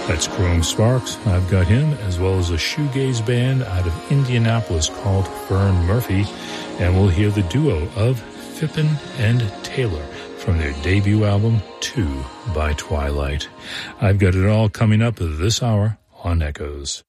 That's Chrome Sparks. I've got him, as well as a shoegaze band out of Indianapolis called Fern Murphy. And we'll hear the duo of Phippen and Taylor from their debut album, 2 by Twilight. I've got it all coming up this hour on Echoes.